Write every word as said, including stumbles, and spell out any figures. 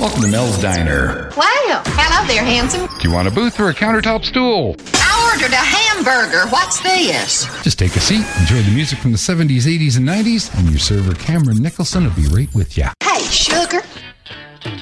Welcome to Mel's Diner. Wow. Hello there, handsome. Do you want a booth or a countertop stool? I ordered a hamburger. What's this? Just take a seat, enjoy the music from the seventies, eighties, and nineties, and your server Cameron Nicholson will be right with you. Hey, sugar.